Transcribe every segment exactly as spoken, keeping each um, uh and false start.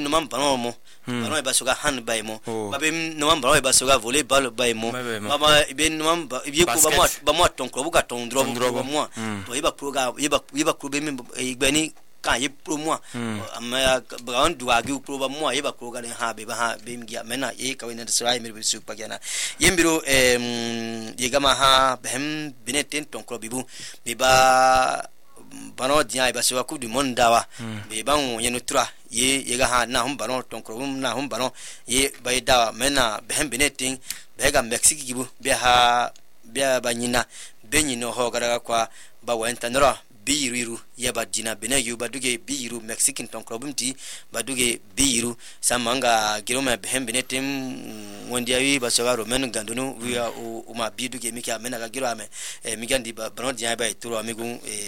no man bano mo bano ba suga hand by mo ba be no man bano ba suga volleyball by mo ba be no man be ko ba mo ba mo ton ko buka ton drop ba mo to iba program iba iba ko be me igbani kan ye pro mo ama ba on duwa gi pro ba mo iba ko ga ha be ba ha be mi mena e ka wena srai mi be su pa gana yembiro em ye gama ha behem bineten ton ko bibu be ba bano dia ba so ku du mondawa be ba won ye no tra ye ye ga ha na hum bano ton ko na hum bano ye ba da mena behem bineten be ga mexico gibu be ha be ba nyina be nyino ho ga kwa ba wenta nora biiru ya badina bena yu baduge biiru mexican ton problem ti baduge biiru samanga giroma behem benetem wondia wi basawaro men gandunu wi o ma biduge mika mena ga giro ame migandi ba brondia ba turo amigu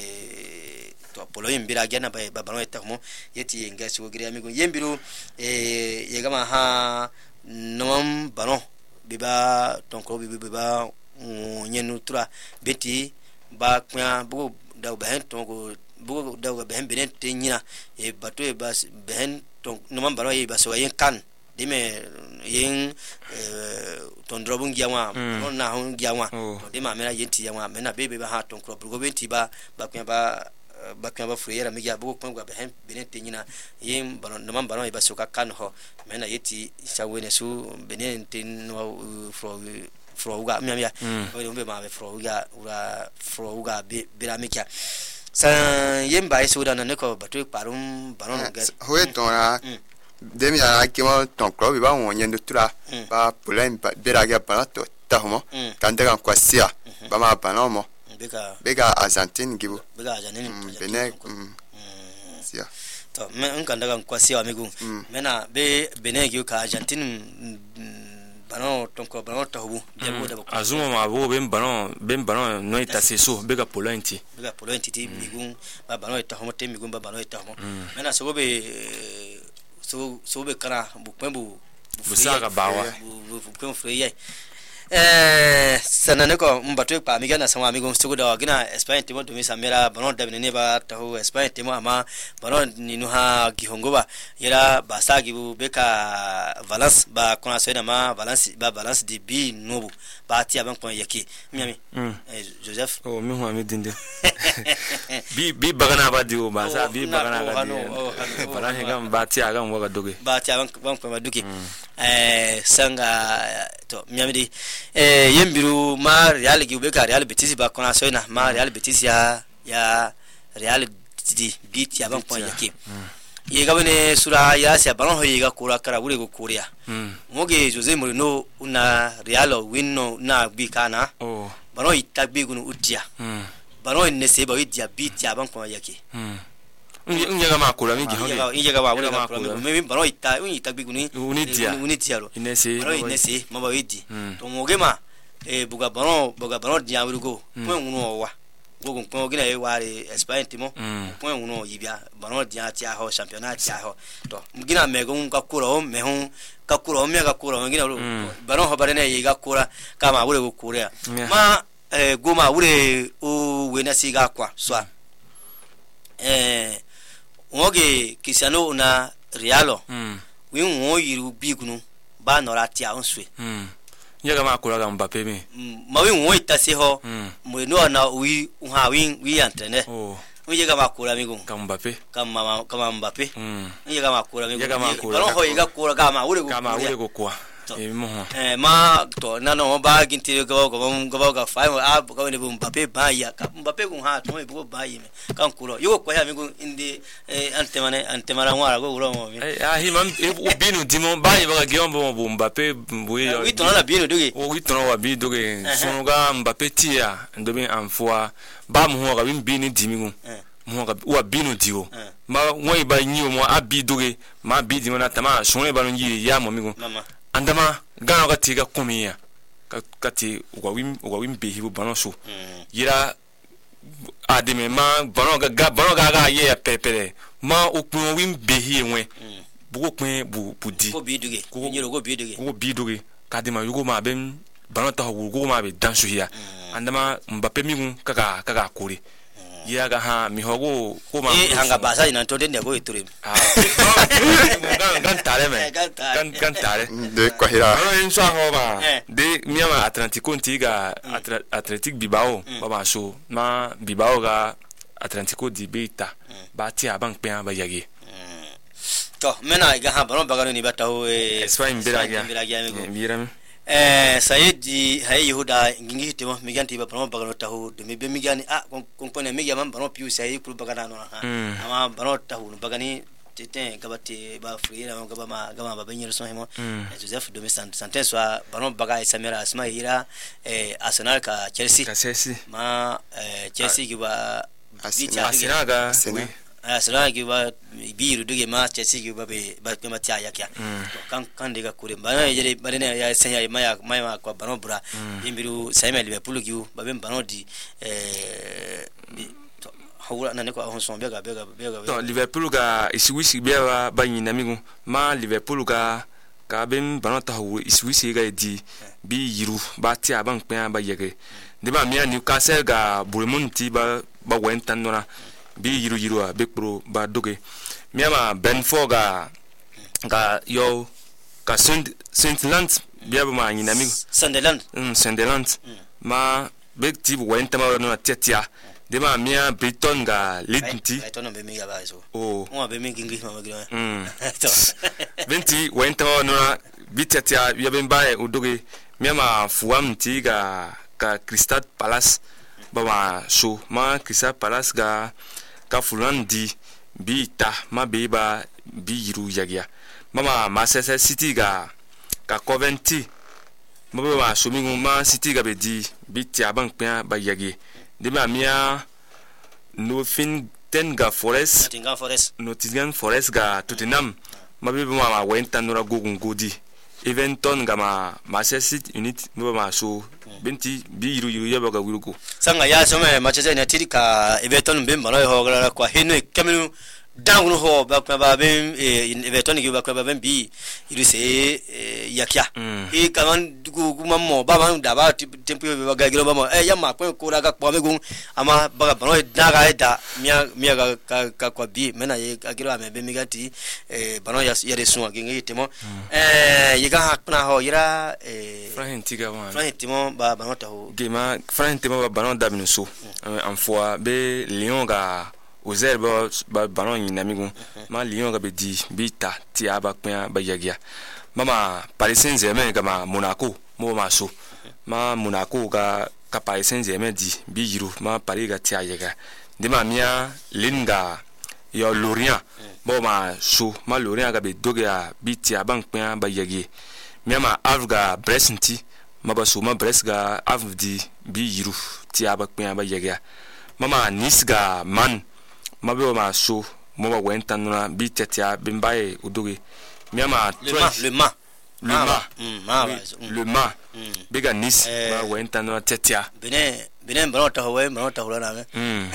e to polo imbira gena ba baron etamo yeti ngasi wo giri amigu yembiru e yegama ha nom baron biba ton ko biba nyenu tura beti ba kwa bu da behen tongo bu da behen benen tinyina e bato e bas behen ton no man baro e baso yen kan dime yen ton drobun giawa on na hon giawa to de ma mera yenti yawa mena bebe ba ha ton kro bu benti ba ba kwa ba ba kwa ba fruyera mi ya bu kwa ba behen benen tinyina yen baro no man baro e baso ka kan ho mena yeti shawene su benen tin no fro froga miamia o be ma be froga ura froga be biramika sa yemba isu da ne ko batu parum baron ga ho etona demi ara ki mo ton club ba won yen tura ba problem bera ga panato ta homo kande kan kwasia ba ma panomo bega bega Argentine gibu bega Argentine bene sia to men kan daga kwasia amigu mena be bene gi ka Argentine bano tonko bano tahu debo debo azuma ma bo ben bano ben bano no ita seso bega polenti bega polenti ti migun ba bano ita homo te migun ba bano ita homo mena so be so so be kana bu pembu bu saga bawa bu pembu freye eh sanane ko mbato pa miga na sama amigo stugo da gina Spain timo to misa mera bano da ne ba tahu Spain timo ama bano ninu ha gihongo ba yera basagi bu beka Valence ba kona so ma Valence ba Valence di bi nobu ba ti aban kon yake miami eh Joseph oh mi ho ami dinde bi bi bagana ba di o ba sa bi bagana ga di bala he gam ba ti agam waga doge ba ti aban ban ko ma duke eh sanga to miami di eh yembiru ma Real gi be ka Real Betis ba kona so na ma Real Betis ya ya Real di beat ya ban point yake ye ga bene sura ya se ban ho ye ga kura kara wure go korea moge Jose Mourinho una Real winno na bi kana oh bano itagbe gunu udia bano ne se ba udia beat ya ban point yake unyaga makura mingi hoge unyaga ba wure makura me bano ita unitagbe gunu unitia unitia ro inese bano inese maba widi to moge ma e buga bano buga bano dia wirugo point unu wa gogo point gina e ware Spain timo point unu yibia bano dia tia ho championnat tia ho to gina mego ka kura o me hon ka kura o me ka kura gina ro bano ho barene e ga kura kama wure go kura ma e goma wure o wena siga kwa so eh ngoge Cristiano na Realo wi won yiru bigunu ba nora tia onswe yaga makura ga Mbappe mi ma wi won itase ho mo no na wi ha wi wi antene oh yaga makura mi gun ka Mbappe ka mama ka Mbappe yaga makura mi gun yaga makura ba ho yaga kura ga ma wure go ka ma wure go kwa eh ma to na no ba ginti go go go ga five a go ne Mbappe ba ya ka Mbappe gun ha to bo ba yi me kan kuro yo ko ya mi gun indi antemane antemara ngwara go uro mo mi eh ah hi mam u binu dimo ba yi ba ga giombo bo Mbappe bo yi wi to na binu doge o wi to na wa bi doge so ga Mbappe tia ndobi amfua ba mu ho ga wi binu dimi gun mo ga wa binu diwo ma won ba nyi mo abi doge ma bi dimo na tama so ne ba no yi ya mo mi gun andama gana ka tiga kumiya ka kati uga wim uga wim behi bu bano so yira ademe ma bano ga bano ga ga ye pepere ma okun wim behi enwe bu okun bu budi ko biduge ko nyiro go biduge ko biduge kadima yugo ma bem bano ta hu go ma be dansu hiya andama Mbappe mi gun kaka kaka kore ya ga ha mi hogo ko ma e hanga basa ina to den go ituri ah ga ga tare me kan kan tare de ko hira no in so ho ba de miama Atlantico ntiga Athletic Bilbao ba so ma Bilbao ga Atlantico di Beta ba ti abang pe ba yagi to mena ga ha baron bagano ni bataw e Espagne biragia biragia eh sayidi hay Yehuda ngingi temo miganti ba baron bagano tahu de be migani ah kon kon mi yamam baron piu sayi kul bagana no ha ama baron tahu bagani tete gabati ba frira gaba ma gaba ba benyer so hemo Joseph Domi Santen so baron baga Samira Asma Hira eh Arsenal ka Chelsea ka Chelsea ma eh Chelsea giba Arsenal ga Arsenal giba biru duge ma Chelsea giba be ba be matia yakya kan kan diga kure bana yele barene ya senya maya maya kwa baron bra imbiru Samuel Liverpool giu ba be baron di eh hawla nane ko on son bega bega bega to Liverpool ga iswisi bega ba nyina migu ma Liverpool ga ka ben baron ta hawu iswisi ga di bi yiru ba ti aban pe ba yege de ba mi Newcastle ga Bournemouth ba ba wentan nona bi yiru yiru a be pro ba doge mi ama Brentford ga ga yo ka Sunderland bia ba ma nyina migu Sunderland mm Sunderland ma be ti wentan ma no tetia de ma mia Brighton ga Lidnti Brighton be mi ga ba so oh mo be mi English ma magiro mm to venti wenta no bitetia ya ben ba udoge mia ma Fulham ti ga ka Crystal Palace ba ma so ma Crystal Palace ga ka Fulham di bita ma be ba bi yiru yagia mama Manchester City ga ka Coventry ma be ma so mi ma City ga be di bitia ban pe ba yagi de ma mia no fin tenga Forest Nottingham Forest Nottingham Forest ga Tottenham ma be ma wenta no gogun godi Everton ga ma Manchester United no ma so benti bi yiru yiru ya ba ga wirugo sanga ya so me Manchester United ka Everton be mbalo ho ga kwa hinu kamenu dangu ho ba ba ben Everton gi ba ba ben bi yiru se yakya e kaman ku mammo ba ba da ba tempo ba ga giro ba mo e ya ma ko ko ra ga po me gun ama ba ba no da ga da mia mia ga ka kwa bi mena ye ga giro ame be mi gati e ba no ya ya de sun ga ngi temo eh ye ga na ho yira e Frank tiga wa Frank temo ba ba no ta ho gema Frank temo ba ba no da so en fois be Lyon ga ozer ba ba banon yinamigu ma Lyon ga be di bita ti aba kwa ba yagia mama Paris Saint-Germain ga ma Monaco mo ma so ma Monaco ga ka Paris Saint-Germain di bi yiru ma Paris ga ti ayaga de ma mia linga yo Lorient mo ma so ma Lorient ga be doga biti aban kwa ba yagi mia ma Havre ga Brest ti ma ba so ma Brest ga Havre di bi yiru ti aba kwa ba yagia mama Nice ga Man ma be ma so mo ba wenta nuna bi tetia bimbaye udoge miama le ma le ma le ma ma le ma bega Nice ba wenta nuna tetia bene bene bro ta ho bro ta ho na me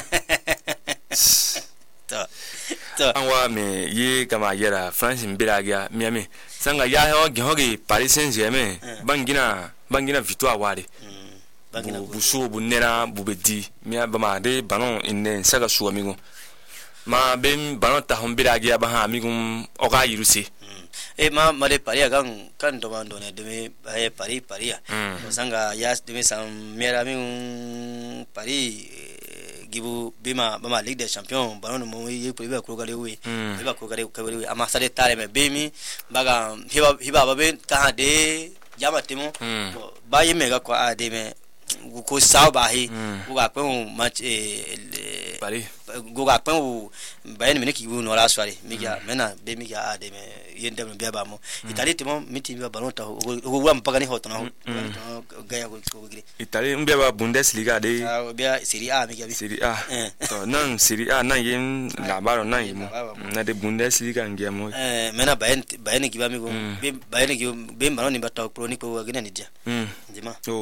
ta ta anwa me ye kama yera France mbiraga miami sanga ya ho hoge Paris Saint-Germain bangina bangina victoire wari bu so bu nera bu bedi mia ba ma de banon inne saka so amigo ma ben banon ta hombira gi aba ha amigo o ga yiruse e ma ma de Paris kan kan do mando ne de me e Paris Paris sanga ya de me sam mera amigo Paris gibu bima bama Ligue des Champions banon mo ye ko be ko gale we be ko gale ko we ama sa de tare me bemi baga hiba hiba ba ben ka de jama temo ba ye mega ko a de me ko sauba hi uga pe match e Paris uga pe u bayen me ki no la soirée miga mena be miga ade me yende me ba mo Italie timo miti ba banon ta ugo wa mpaka ni hoto na gaya ko ko gire Italie mbe ba Bundesliga de be Serie A miga bi Serie A to nan Serie A nan yin la baro nan yimo na de Bundesliga ngemo eh mena bayen bayen ki ba mi go be bayen ki be banon ni ba ta pro ni ko gine ni dia ndima oh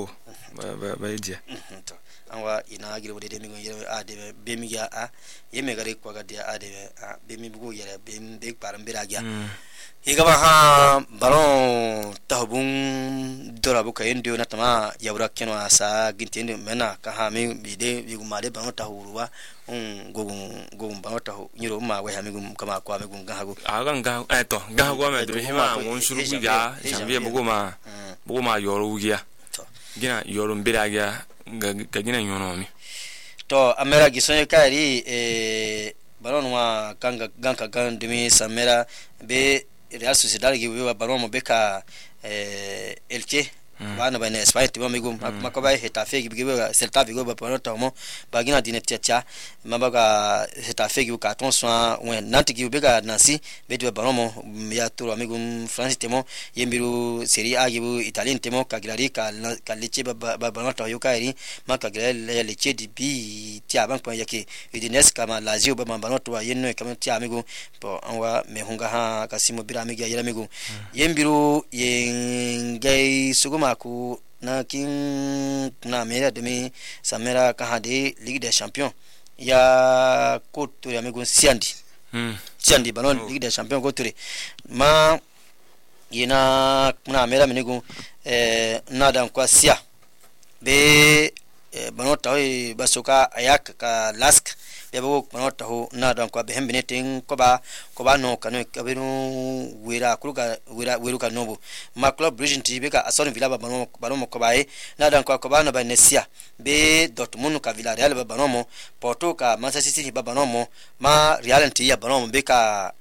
ba ba dia to anwa ina agire wode mi gon yere ade be mi ya a yeme gare ko ga dia ade be mi bugo yere be be param biragia igaba ha baron tahbun dorabu kayen dio na tama yawra keno asa gintende mena ka ha mi bide bigumade baron tahurwa un gogun gogun baron tahu nyiro ma we ha mi gum kama kwa mi gum gahago aga nga eto gahago me de hima won suru buja janvier buguma buguma yoro wugia gina yoro biragia ga gina nyono mi to amera gisonye kari e baron wa kanga ganka gandumi samera be Real Sociedad gi we baron mo beka eh elche bana bana Espagne tibo migum makoba Hetafe gi biwe Celta Vigo ba baron tomo bagina dinetia mabaga Hetafe gi ka ton soin wen Nantes gi beka Nancy be de baron mo ya turo amigum France temo yembiru Serie A gi Italien temo Cagliari ka ka leche ba baron to yokairi maka gele leche di bi tia ban point yake Udinese kama Lazio ba baron to yenno kama tia amigu po anwa mehunga ha kasimo bira amiga yera amigu yembiru yengai suguma ku na kin na mera de mi samera ka hade Ligue des Champions ya koto ya migun siandi mm siandi banon oh. Ligue des Champions kotori ma yena na mera minigun eh na dan kwa sia be eh, banon tawi basoka ayak ka lask bebo banon tahu na dan kwa behembene tin ko ba ko ba no kanu kabinu wira kuruka wira wiruka nobo ma club bridge tibe ka Aston Villa ba banon banon ko ba e na dan kwa ko ba no ba nesia be Dortmund ka Villarreal ba banon mo Porto ka Manchester City ba banon mo ma Real nti ya banon be ka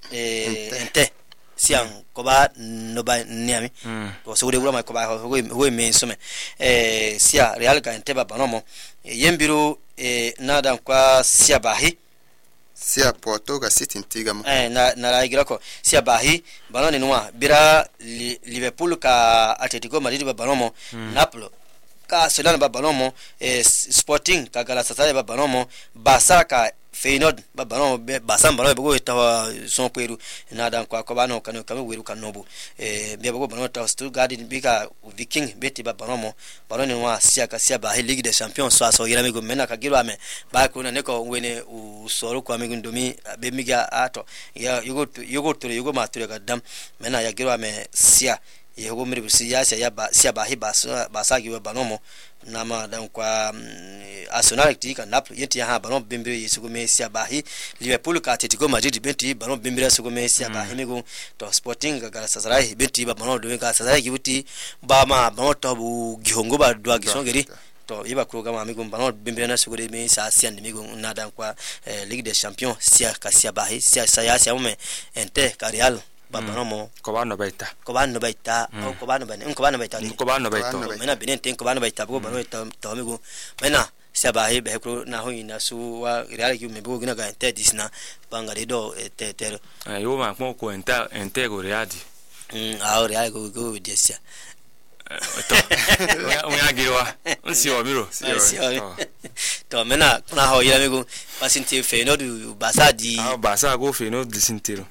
eh ente siang ko ba no ba niami to so de wura ma ko ba ho ho me so me eh sia Real ka ente ba banon mo yembiru eh nada kwa sia bahi sia Porto ga City ntiga mo eh na na la igira ko sia bahi banon nwa bira li, Liverpool ka Atletico Madrid ba banon mo mm. Napoli ka Arsenal ba banon mo eh, Sporting ka Galatasaray ba banon mo Barca ka Feyenoord ba banon be Barca banon be go tawa son peru nada kwa ko bano kanu kanu weru kanobu eh be go banon tawa Stuttgart bika Viking beti ba banon mo banon nwa sia ka sia bahi Ligue des Champions so so yira mi go mena ka giro ame ba ko na ne ko wene u soro kwa mi ndomi be miga ato ya yugo yugo to yugo mature ga dam mena ya giro ame sia yego miri sia sia ya ba sia bahi basa basa gi ba nomo nama dan kwa Arsenal ti ka Napoli yenti ha banon bimbiri yisugo me sia bahi Liverpool ka Atletico Madrid benti banon bimbiri yisugo me sia bahi mego to Sporting ga Galatasaray benti ba banon do ga Galatasaray gibuti ba ma banon to bu gihongo ba do gisongeri to iba programa amigo banon bimbiri na sugo de me sia sia ndimigo na dan kwa eh, Ligue des Champions sia ka sia bahi sia sia sia me ente ka Real baba no mo ko ba no baita ko ba no baita o ko ba no bane ko ba no baita ko ba no baita mena benente ko ba no baita ko ba no to to amigo mena sabahi be ko na ho ina su wa real ki me bo gina ga ente disna bangare do te te yo ma ko ko enta ente go readi mm a real go go desia to o ya girwa nsi o miro to mena na ho ina amigo pasinti fe no du basadi ah basa go fe no disintiro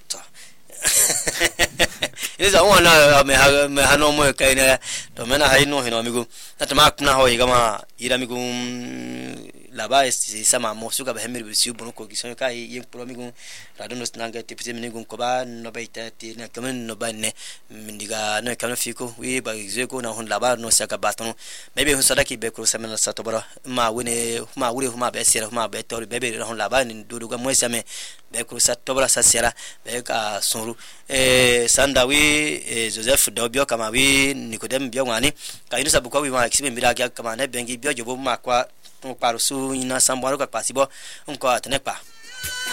Eza wana me ha me hano mo kaina to mena haino hino amigo natama kuna ho igama ira amigo laba esi sama mo suka ba hemir bisiu bono ko gisonyo kai yen pro amigo radono snanga tipite minigo ko ba no baita ti na kamen no ba ne mindiga no kamen fiko wi ba zeko na hon laba no saka batono bebe hu sadaki be ko semena satobara ma wone ma wure huma be sera huma be tori bebe hon laba ni dudu ga mo same be ko satobara sa sera be ka sonru eh sandawi eh, Joseph Dobio kama wi Nikodem Biongani ka inu sabu ko wi ma exibe mbira ga kama ne bengi bio jobo ma kwa kwa su ina sambwaro ka pasibo unko atenepa